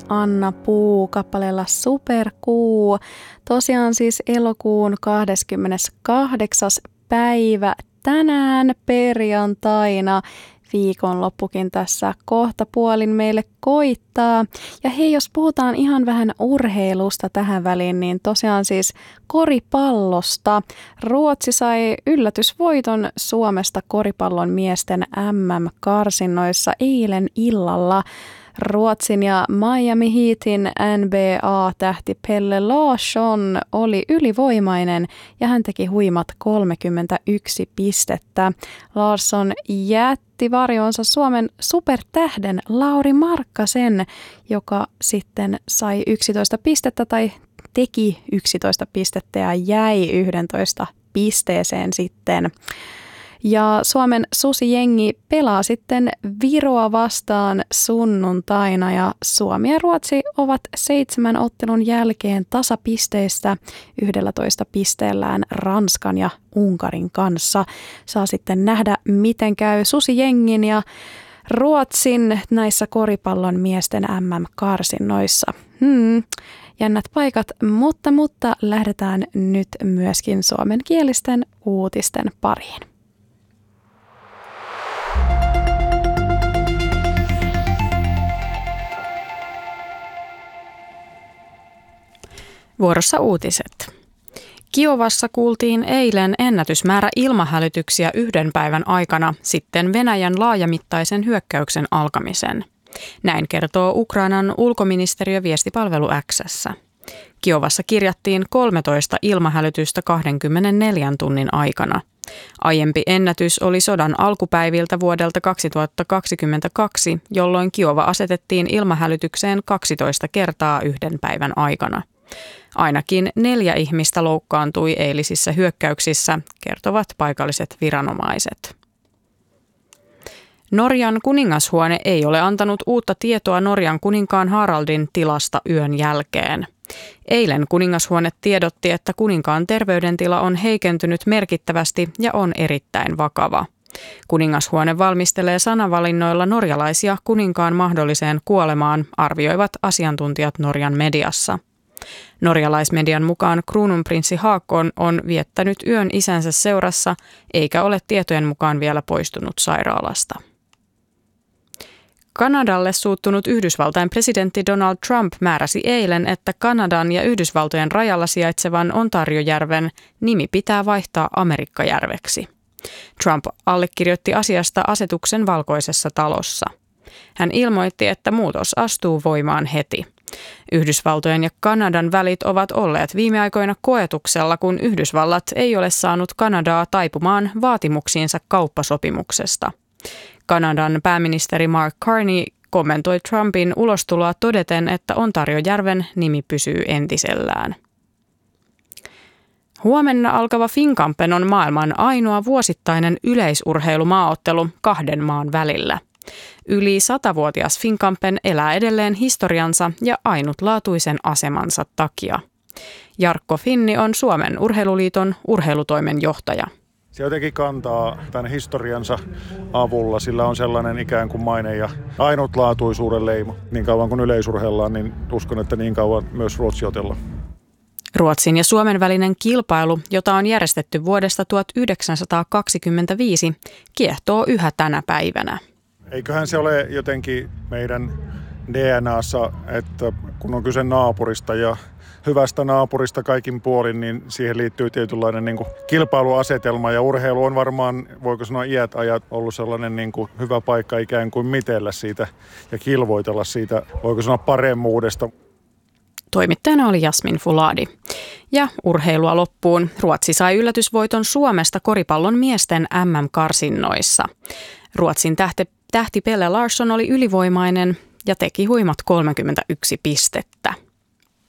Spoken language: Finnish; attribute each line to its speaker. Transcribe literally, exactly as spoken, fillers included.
Speaker 1: Anna Puu kappaleella Superkuu. Tosiaan siis elokuun kahdeskymmeneskahdeksas päivä tänään perjantaina. Viikonloppukin tässä kohta puolin meille koittaa. Ja hei, jos puhutaan ihan vähän urheilusta tähän väliin, niin tosiaan siis koripallosta. Ruotsi sai yllätysvoiton Suomesta koripallon miesten äm äm-karsinnoissa eilen illalla. Ruotsin ja Miami Heatin N B A-tähti Pelle Larsson oli ylivoimainen ja hän teki huimat kolmekymmentäyksi pistettä. Larsson jätti varjoonsa Suomen supertähden Lauri Markkasen, joka sitten sai yksitoista pistettä tai teki yksitoista pistettä ja jäi yksitoista pisteeseen sitten. Ja Suomen susijengi pelaa sitten Viroa vastaan sunnuntaina ja Suomi ja Ruotsi ovat seitsemän ottelun jälkeen tasapisteissä yksitoista pisteellään Ranskan ja Unkarin kanssa. Saa sitten nähdä, miten käy susijengin ja Ruotsin näissä koripallon miesten äm äm-karsinnoissa. Hmm. Jännät paikat, mutta, mutta lähdetään nyt myöskin suomenkielisten uutisten pariin. Vuorossa uutiset. Kiovassa kuultiin eilen ennätysmäärä ilmahälytyksiä yhden päivän aikana sitten Venäjän laajamittaisen hyökkäyksen alkamisen. Näin kertoo Ukrainan ulkoministeriö viestipalvelu X:ssä. Kiovassa kirjattiin kolmetoista ilmahälytystä kaksikymmentäneljä tunnin aikana. Aiempi ennätys oli sodan alkupäiviltä vuodelta kaksituhattakaksikymmentäkaksi, jolloin Kiova asetettiin ilmahälytykseen kaksitoista kertaa yhden päivän aikana. Ainakin neljä ihmistä loukkaantui eilisissä hyökkäyksissä, kertovat paikalliset viranomaiset. Norjan kuningashuone ei ole antanut uutta tietoa Norjan kuninkaan Haraldin tilasta yön jälkeen. Eilen kuningashuone tiedotti, että kuninkaan terveydentila on heikentynyt merkittävästi ja on erittäin vakava. Kuningashuone valmistelee sanavalinnoilla norjalaisia kuninkaan mahdolliseen kuolemaan, arvioivat asiantuntijat Norjan mediassa. Norjalaismedian mukaan kruununprinssi Haakon on viettänyt yön isänsä seurassa, eikä ole tietojen mukaan vielä poistunut sairaalasta. Kanadalle suuttunut Yhdysvaltain presidentti Donald Trump määräsi eilen, että Kanadan ja Yhdysvaltojen rajalla sijaitsevan Ontariojärven nimi pitää vaihtaa Amerikkajärveksi. Trump allekirjoitti asiasta asetuksen Valkoisessa talossa. Hän ilmoitti, että muutos astuu voimaan heti. Yhdysvaltojen ja Kanadan välit ovat olleet viime aikoina koetuksella, kun Yhdysvallat ei ole saanut Kanadaa taipumaan vaatimuksiinsa kauppasopimuksesta. Kanadan pääministeri Mark Carney kommentoi Trumpin ulostuloa todeten, että Ontariojärven nimi pysyy entisellään. Huomenna alkava Finnkampen on maailman ainoa vuosittainen yleisurheilumaaottelu kahden maan välillä. Yli satavuotias Finnkampen elää edelleen historiansa ja ainutlaatuisen asemansa takia. Jarkko Finni on Suomen Urheiluliiton urheilutoimen johtaja.
Speaker 2: Se jotenkin kantaa tämän historiansa avulla, sillä on sellainen ikään kuin maine ja ainutlaatuisuuden leima. Niin kauan kuin yleisurheillaan, niin uskon, että niin kauan myös Ruotsiotella.
Speaker 1: Ruotsin ja Suomen välinen kilpailu, jota on järjestetty vuodesta tuhatyhdeksänsataakaksikymmentäviisi, kiehtoo yhä tänä päivänä.
Speaker 2: Eiköhän se ole jotenkin meidän D N A:ssa, että kun on kyse naapurista ja hyvästä naapurista kaikin puolin, niin siihen liittyy tietynlainen niin kuin kilpailuasetelma ja urheilu on varmaan, voiko sanoa iät ajat, ollut sellainen niin kuin hyvä paikka ikään kuin mitellä siitä ja kilvoitella siitä, voiko sanoa paremmuudesta.
Speaker 1: Toimittajana oli Jasmin Fuladi. Ja urheilua loppuun. Ruotsi sai yllätysvoiton Suomesta koripallon miesten äm äm-karsinnoissa. Ruotsin tähti, tähti Pelle Larsson oli ylivoimainen ja teki huimat kolmekymmentäyksi pistettä.